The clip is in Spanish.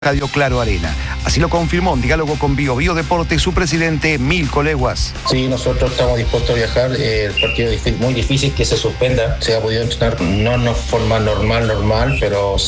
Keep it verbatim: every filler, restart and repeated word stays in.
Estadio Claro Arena. Así lo confirmó en diálogo con Bio Bio Deporte su presidente Milko Leguas. Sí, nosotros estamos dispuestos a viajar. Eh, el partido es muy difícil que se suspenda. Se ha podido entrenar no en forma normal, normal, pero